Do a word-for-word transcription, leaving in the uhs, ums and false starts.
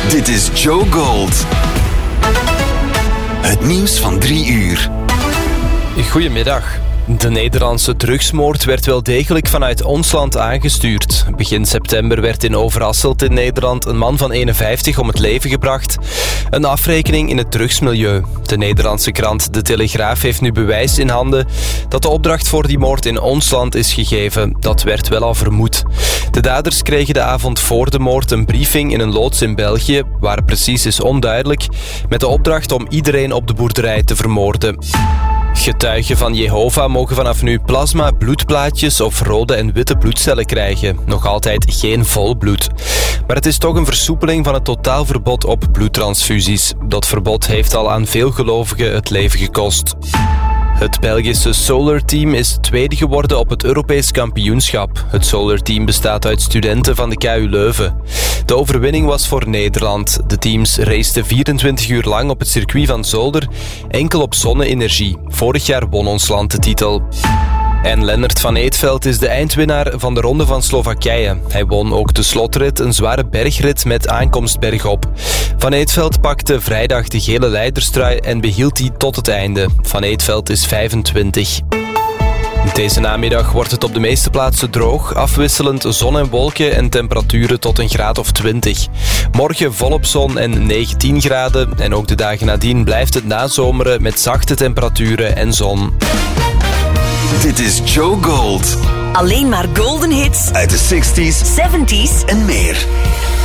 Dit is Joe Gold. Het nieuws van drie uur. Goedemiddag. De Nederlandse drugsmoord werd wel degelijk vanuit ons land aangestuurd. Begin september werd in Overasselt in Nederland een man van eenenvijftig om het leven gebracht. Een afrekening in het drugsmilieu. De Nederlandse krant De Telegraaf heeft nu bewijs in handen dat de opdracht voor die moord in ons land is gegeven. Dat werd wel al vermoed. De daders kregen de avond voor de moord een briefing in een loods in België, waar precies is onduidelijk, met de opdracht om iedereen op de boerderij te vermoorden. Getuigen van Jehovah mogen vanaf nu plasma, bloedplaatjes of rode en witte bloedcellen krijgen. Nog altijd geen vol bloed. Maar het is toch een versoepeling van het totaalverbod op bloedtransfusies. Dat verbod heeft al aan veel gelovigen het leven gekost. Het Belgische Solar Team is tweede geworden op het Europees kampioenschap. Het Solar Team bestaat uit studenten van de K U Leuven. De overwinning was voor Nederland. De teams raceten vierentwintig uur lang op het circuit van Zolder, enkel op zonne-energie. Vorig jaar won ons land de titel. En Lennart van Eetveld is de eindwinnaar van de Ronde van Slowakije. Hij won ook de slotrit, een zware bergrit met aankomst bergop. Van Eetveld pakte vrijdag de gele leiderstrui en behield die tot het einde. Van Eetveld is vijfentwintig. Deze namiddag wordt het op de meeste plaatsen droog, afwisselend zon en wolken en temperaturen tot een graad of twintig. Morgen volop zon en negentien graden en ook de dagen nadien blijft het nazomeren met zachte temperaturen en zon. Dit is Joe Gold. Alleen maar golden hits Uit de zestig's zeventig's en meer.